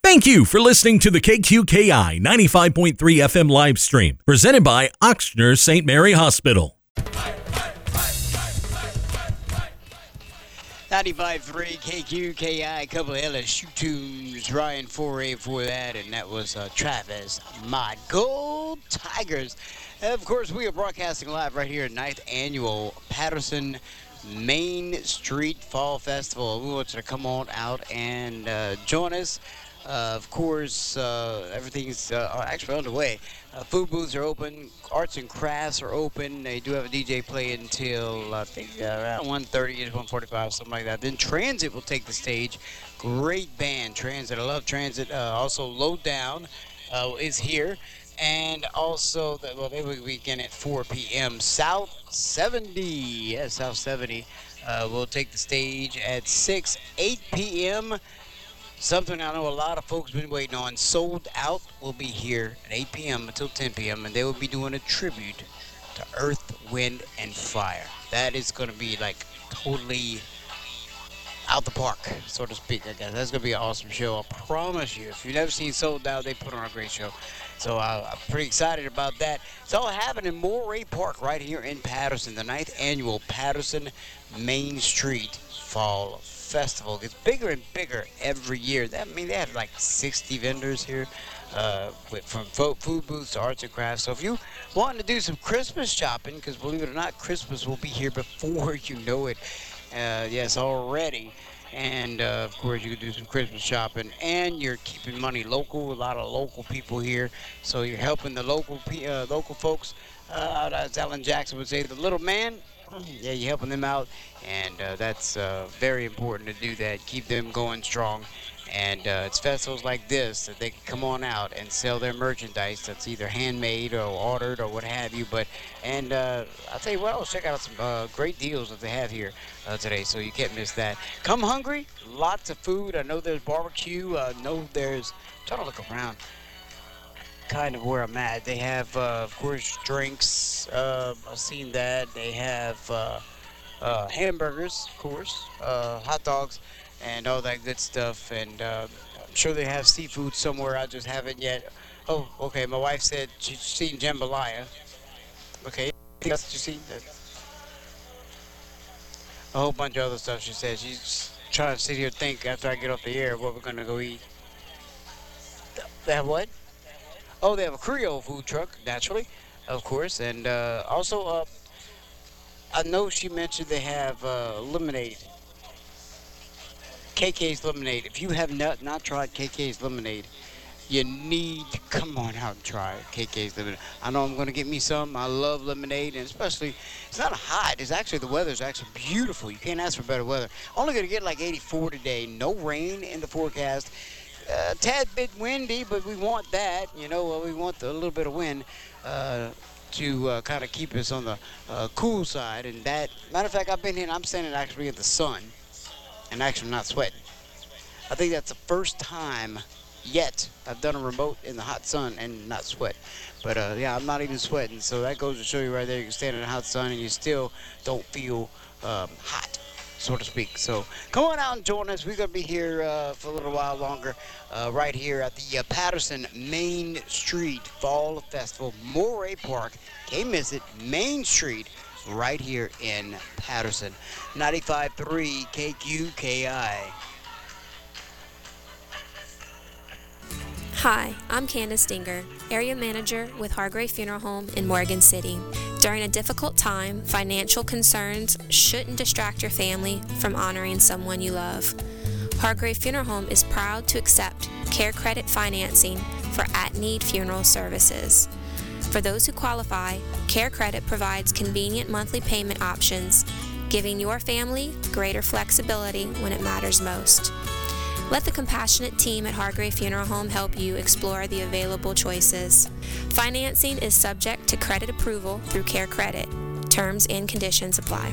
Thank you for listening to the KQKI 95.3 FM live stream, presented by Ochsner St. Mary Hospital. 95.3 KQKI, a couple of LSU tunes, Ryan Foray for that, and that was Travis My Gold Tigers. Of course, we are broadcasting live right here at 9th Annual Patterson Main Street Fall Festival. We want you to come on out and join us. Of course, everything's actually underway. Food booths are open. Arts and crafts are open. They do have a DJ play until, I think, around 1:30, 1:45, something like that. Then Transit will take the stage. Great band, Transit. I love Transit. Also, Low Down is here. And also, they will begin at 4 p.m. South 70. Yes, South 70 will take the stage at 8 p.m. Something I know a lot of folks been waiting on. Sold Out will be here at 8 p.m. until 10 p.m. and they will be doing a tribute to Earth, Wind, and Fire. That is going to be like totally out the park, so to speak, I guess. That's going to be an awesome show. I promise you. If you've never seen Sold Out, they put on a great show. So I'm pretty excited about that. It's all happening in Moray Park right here in Patterson, the 9th Annual Patterson Main Street Fall Festival. Gets bigger and bigger every year. They have like 60 vendors here, from food booths to arts and crafts. So if you want to do some Christmas shopping, because believe it or not, Christmas will be here before you know it. Yes, already. And of course, you can do some Christmas shopping, and you're keeping money local. A lot of local people here, so you're helping the local folks. As Alan Jackson would say, the little man. Yeah, you're helping them out, and that's very important to do that. Keep them going strong. And it's festivals like this that they can come on out and sell their merchandise that's either handmade or ordered or what have you. And I'll tell you what, I'll check out some great deals that they have here today, so you can't miss that. Come hungry, lots of food. I know there's barbecue. I know there's, I'm trying to look around kind of where I'm at. They have, of course, drinks. I've seen that. They have hamburgers, of course, hot dogs, and all that good stuff. And I'm sure they have seafood somewhere. I just haven't yet. Oh, okay. My wife said she's seen jambalaya. Okay. Anything else you seen? A whole bunch of other stuff she said. She's trying to sit here and think after I get off the air what we're going to go eat. They have what? Oh, they have a Creole food truck, naturally, of course. And also, I know she mentioned they have lemonade. KK's Lemonade. If you have not tried KK's Lemonade, you need to come on out and try KK's Lemonade. I know I'm going to get me some. I love lemonade, and especially, it's not hot. It's actually, the weather's actually beautiful. You can't ask for better weather. Only going to get like 84 today. No rain in the forecast. Tad bit windy, but we want that. You know, we want a little bit of wind to kind of keep us on the cool side. And that, matter of fact, I've been here and I'm standing actually in the sun. And actually not sweating. I think that's the first time yet I've done a remote in the hot sun and not sweat. But yeah, I'm not even sweating. So that goes to show you right there, you can stand in the hot sun and you still don't feel hot, so to speak. So come on out and join us. We're going to be here for a little while longer right here at the Patterson Main Street Fall Festival, Moray Park. Can't miss it, Main Street, right here in Patterson. 95.3 KQKI. Hi, I'm Candace Dinger, Area Manager with Hargrave Funeral Home in Morgan City. During a difficult time, financial concerns shouldn't distract your family from honoring someone you love. Hargrave Funeral Home is proud to accept Care Credit financing for at-need funeral services. For those who qualify, Care Credit provides convenient monthly payment options, giving your family greater flexibility when it matters most. Let the compassionate team at Hargrave Funeral Home help you explore the available choices. Financing is subject to credit approval through Care Credit. Terms and conditions apply.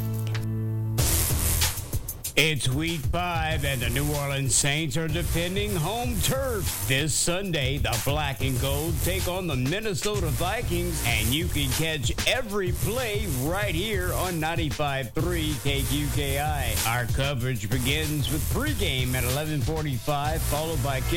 It's week 5, and the New Orleans Saints are defending home turf. This Sunday, the Black and Gold take on the Minnesota Vikings, and you can catch every play right here on 95.3 KQKI. Our coverage begins with pregame at 11:45, followed by